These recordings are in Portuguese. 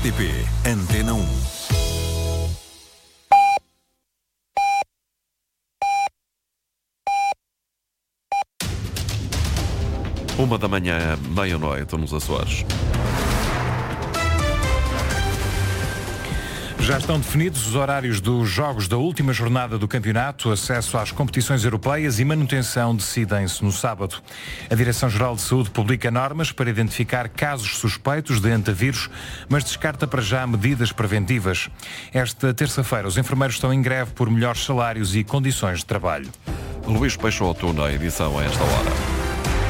RTP Antena 1. Uma da manhã, meia-noite, nos Açores. Já estão definidos os horários dos jogos da última jornada do campeonato, acesso às competições europeias e manutenção decidem-se no sábado. A Direção-Geral de Saúde publica normas para identificar casos suspeitos de antavírus, mas descarta para já medidas preventivas. Esta terça-feira, os enfermeiros estão em greve por melhores salários e condições de trabalho. Luís Peixoto na edição a esta hora.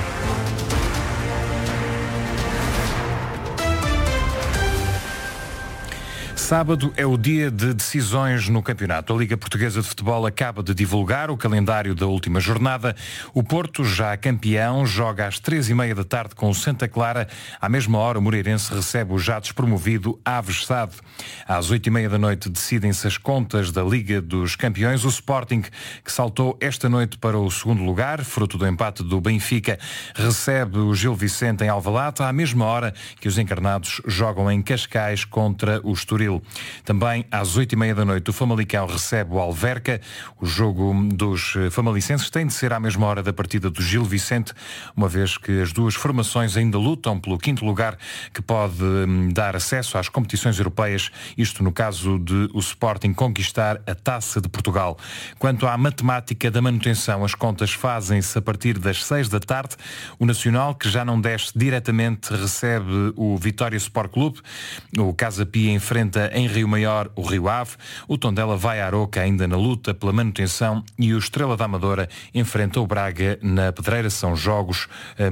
Sábado é o dia de decisões no campeonato. A Liga Portuguesa de Futebol acaba de divulgar o calendário da última jornada. O Porto, já campeão, joga às 3h30 da tarde com o Santa Clara. À mesma hora, o Moreirense recebe o já despromovido Aves Sade. Às 8h30 da noite decidem-se as contas da Liga dos Campeões. O Sporting, que saltou esta noite para o segundo lugar, fruto do empate do Benfica, recebe o Gil Vicente em Alvalade, à mesma hora que os encarnados jogam em Cascais contra o Estoril. Também às 8h30 da noite o Famalicão recebe o Alverca. O jogo dos famalicenses tem de ser à mesma hora da partida do Gil Vicente, uma vez que as duas formações ainda lutam pelo quinto lugar, que pode dar acesso às competições europeias, isto no caso de o Sporting conquistar a Taça de Portugal. Quanto à matemática da manutenção, as contas fazem-se a partir das 6 da tarde. O Nacional, que já não desce diretamente, recebe o Vitória Sport Clube. O Casa Pia enfrenta em Rio Maior o Rio Ave. O Tondela vai à Aroca ainda na luta pela manutenção e o Estrela da Amadora enfrenta o Braga na Pedreira. São jogos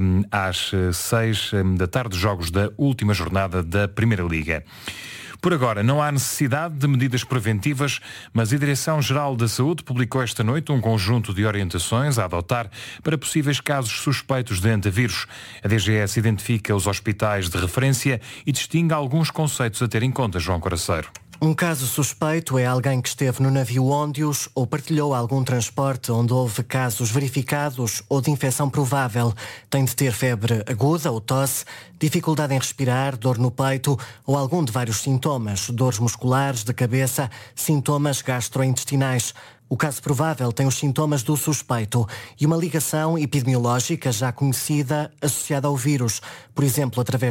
às 6 da tarde, jogos da última jornada da Primeira Liga. Por agora, não há necessidade de medidas preventivas, mas a Direção-Geral da Saúde publicou esta noite um conjunto de orientações a adotar para possíveis casos suspeitos de antavírus. A DGS identifica os hospitais de referência e distingue alguns conceitos a ter em conta, João Coraceiro. Um caso suspeito é alguém que esteve no navio Óndios ou partilhou algum transporte onde houve casos verificados ou de infecção provável. Tem de ter febre aguda ou tosse, dificuldade em respirar, dor no peito ou algum de vários sintomas, dores musculares, de cabeça, sintomas gastrointestinais. O caso provável tem os sintomas do suspeito e uma ligação epidemiológica já conhecida associada ao vírus, por exemplo, através